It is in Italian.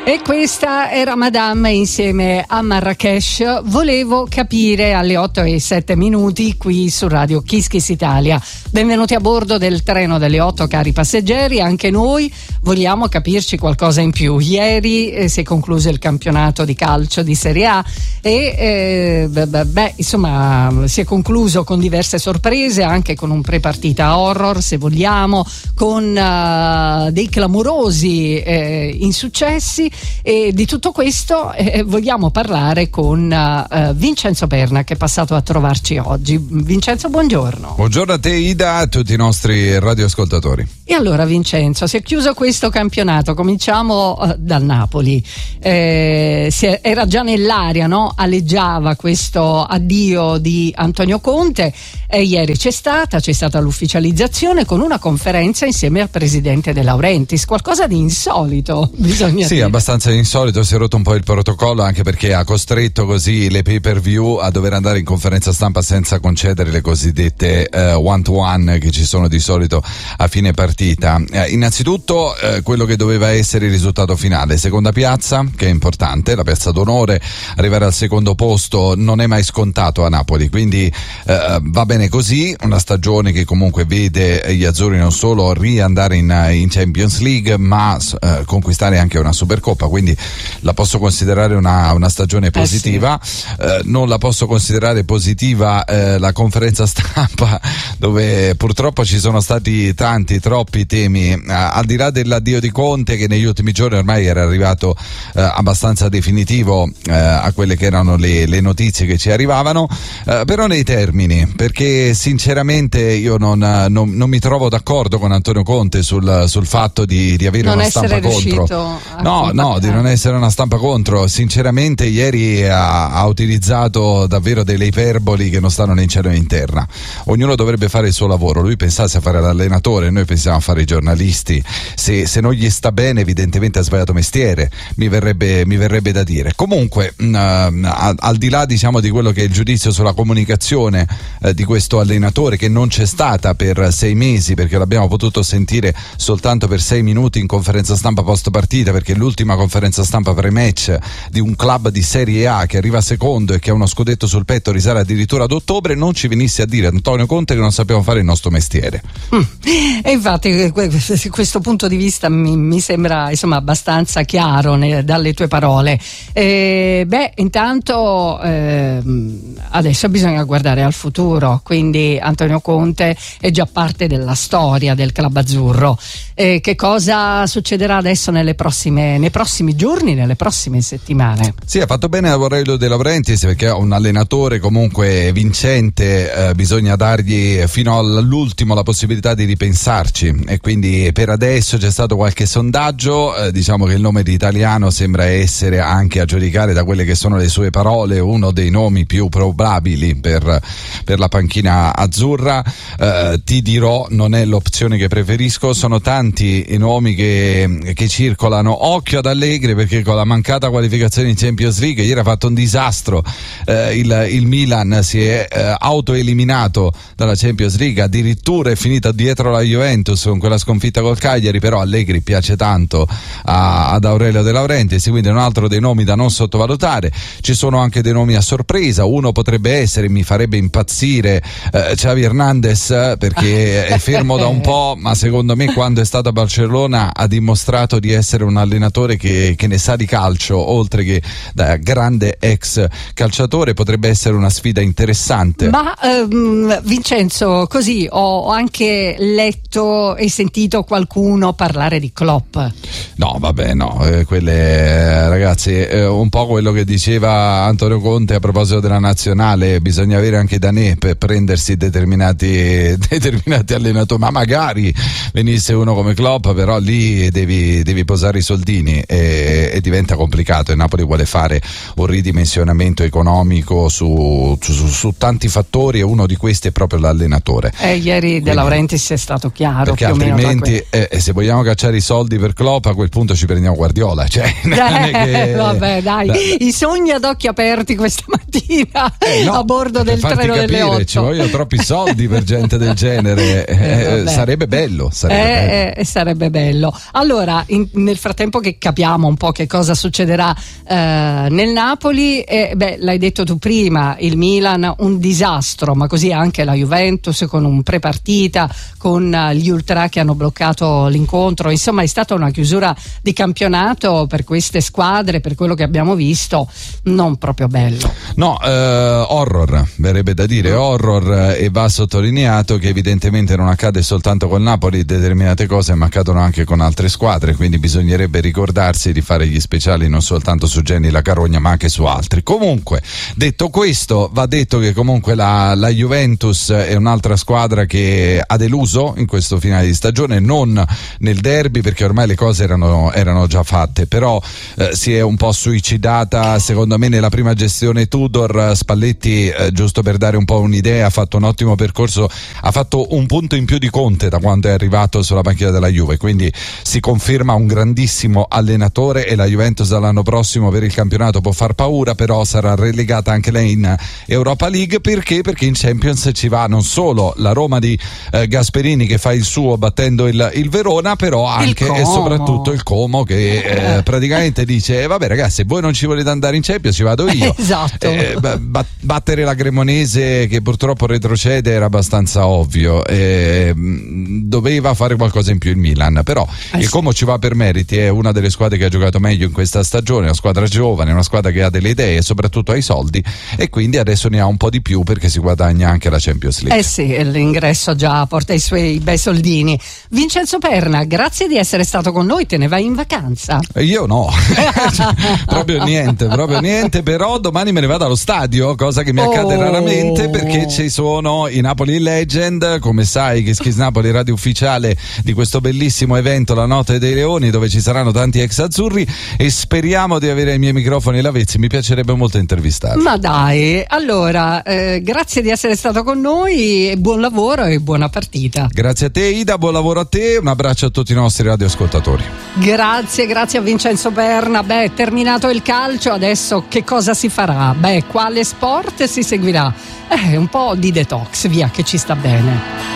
E questa era Madame insieme a Marrakesh. Volevo capire alle 8:07 qui su Radio Kiss Kiss Italia. Benvenuti a bordo del treno delle 8, cari passeggeri. Anche noi vogliamo capirci qualcosa in più. Ieri si è concluso il campionato di calcio di Serie A e insomma si è concluso con diverse sorprese, anche con un pre-partita horror, se vogliamo, con dei clamorosi insuccessi. E di tutto questo vogliamo parlare con Vincenzo Perna, che è passato a trovarci oggi. Vincenzo, buongiorno. Buongiorno a te, Ida, a tutti i nostri radioascoltatori. E allora, Vincenzo, si è chiuso questo campionato. Cominciamo dal Napoli. Era già nell'aria, no? Aleggiava questo addio di Antonio Conte e ieri c'è stata l'ufficializzazione con una conferenza insieme al presidente De Laurentiis. Qualcosa di insolito, bisogna dire. Abbastanza insolito. Si è rotto un po' il protocollo, anche perché ha costretto così le pay per view a dover andare in conferenza stampa senza concedere le cosiddette one to one che ci sono di solito a fine partita. Innanzitutto quello che doveva essere il risultato finale: seconda piazza, che è importante, la piazza d'onore. Arrivare al secondo posto non è mai scontato a Napoli, quindi va bene così. Una stagione che comunque vede gli azzurri non solo riandare in Champions League, ma conquistare anche una Supercoppa, quindi la posso considerare una stagione positiva. Sì. Non la posso considerare positiva la conferenza stampa, dove purtroppo ci sono stati troppi temi, al di là dell'addio di Conte, che negli ultimi giorni ormai era arrivato abbastanza definitivo a quelle che erano le notizie che ci arrivavano, però nei termini, perché sinceramente io non mi trovo d'accordo con Antonio Conte sul fatto di avere una stampa contro. No, di non essere una stampa contro. Sinceramente ieri ha utilizzato davvero delle iperboli che non stanno né in cielo né in terra. Ognuno dovrebbe fare il suo lavoro. Lui pensasse a fare l'allenatore, noi pensiamo a fare i giornalisti. Se non gli sta bene, evidentemente ha sbagliato mestiere, mi verrebbe da dire. Comunque al di là, diciamo, di quello che è il giudizio sulla comunicazione di questo allenatore, che non c'è stata per 6 mesi, perché l'abbiamo potuto sentire soltanto per 6 minuti in conferenza stampa post partita, perché l'ultima conferenza stampa pre-match di un club di Serie A che arriva secondo e che ha uno scudetto sul petto risale addirittura ad ottobre, non ci venisse a dire Antonio Conte che non sappiamo fare il nostro mestiere. E infatti questo punto di vista mi sembra, insomma, abbastanza chiaro dalle tue parole. Intanto adesso bisogna guardare al futuro, quindi Antonio Conte è già parte della storia del club azzurro. Che cosa succederà adesso nei prossimi giorni, nelle prossime settimane? Sì, ha fatto bene Aurelio De Laurentiis, perché è un allenatore comunque vincente, bisogna dargli fino all'ultimo la possibilità di ripensarci, e quindi per adesso c'è stato qualche sondaggio, diciamo che il nome di Italiano sembra essere, anche a giudicare da quelle che sono le sue parole, uno dei nomi più probabili per la panchina azzurra. Ti dirò, non è l'opzione che preferisco, sono tanti i nomi che circolano. Occhio ad Allegri, perché con la mancata qualificazione in Champions League ieri ha fatto un disastro. Il Milan si è autoeliminato dalla Champions League, addirittura è finita dietro la Juventus con quella sconfitta col Cagliari, però Allegri piace tanto ad Aurelio De Laurentiis, quindi è un altro dei nomi da non sottovalutare. Ci sono anche dei nomi a sorpresa. Uno potrebbe essere, mi farebbe impazzire, Xavi Hernandez, perché è fermo da un po', ma secondo me quando è stato a Barcellona ha dimostrato di essere un allenatore che ne sa di calcio, oltre che da grande ex calciatore. Potrebbe essere una sfida interessante. Ma Vincenzo, così ho anche letto e sentito qualcuno parlare di Klopp. No, vabbè, no, ragazzi, un po' quello che diceva Antonio Conte a proposito della nazionale: bisogna avere anche Danè per prendersi determinati allenatori, ma magari venisse uno come Klopp, però lì devi posare i soldini e diventa complicato, e Napoli vuole fare un ridimensionamento economico su tanti fattori, e uno di questi è proprio l'allenatore. Ieri De Laurentiis è stato chiaro, perché più altrimenti se vogliamo cacciare i soldi per Klopp, a quel punto ci prendiamo Guardiola, cioè vabbè, dai, i sogni ad occhi aperti questa mattina a bordo del treno delle 8. Ci vogliono troppi soldi per gente del genere. Sarebbe bello. Sarebbe bello. Allora, nel frattempo che capiamo un po' che cosa succederà nel Napoli. L'hai detto tu prima, il Milan un disastro, ma così anche la Juventus con un prepartita, con gli ultra che hanno bloccato l'incontro. Insomma, è stata una chiusura di campionato per queste squadre, per quello che abbiamo visto, non proprio bello. No, horror, verrebbe da dire horror, e va sottolineato che evidentemente non accade soltanto col Napoli determinate cose, ma accadono anche con altre squadre, quindi bisognerebbe ricordarsi di fare gli speciali non soltanto su Genny La Carogna ma anche su altri. Comunque, detto questo, va detto che comunque la Juventus è un'altra squadra che ha deluso in questo finale di stagione, non nel derby perché ormai le cose erano già fatte, però si è un po' suicidata secondo me nella prima gestione Tudor. Spalletti, giusto per dare un po' un'idea, ha fatto un ottimo percorso, ha fatto un punto in più di Conte da quando è arrivato sulla panchina della Juve, quindi si conferma un grandissimo allenatore e la Juventus dall'anno prossimo per il campionato può far paura, però sarà relegata anche lei in Europa League. Perché in Champions ci va non solo la Roma di Gasperini che fa il suo battendo il Verona, però anche e soprattutto il Como che praticamente dice vabbè ragazzi, se voi non ci volete andare in Champions ci vado io. Esatto. Battere la Cremonese che purtroppo retrocede era abbastanza ovvio, doveva fare qualcosa in più il Milan, però il Como ci va per meriti, è una delle squadre che ha giocato meglio in questa stagione, una squadra giovane, una squadra che ha delle idee e soprattutto ha i soldi, e quindi adesso ne ha un po' di più perché si guadagna anche la Champions League. Sì, l'ingresso già porta i suoi bei soldini. Vincenzo Perna, grazie di essere stato con noi, te ne vai in vacanza? Io no, proprio niente, però domani me ne vado allo stadio, cosa che mi accade raramente perché ci sono i Napoli Legend, come sai Kiss Kiss Napoli, radio ufficiale di questo bellissimo evento La Notte dei Leoni, dove ci saranno tanti ex azzurri e speriamo di avere ai miei microfoni l'Avezzi, mi piacerebbe molto intervistarli. Ma dai, allora grazie di essere stato con noi e buon lavoro e buona partita. Grazie a te Ida, buon lavoro a te, un abbraccio a tutti i nostri radioascoltatori. Grazie a Vincenzo Perna. Terminato il calcio, adesso che cosa si farà? Quale sport si seguirà? Un po' di detox, via, che ci sta bene.